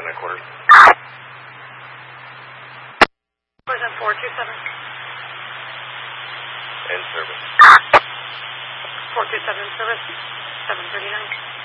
quarters. Closing 427. In service. 427 service, 739.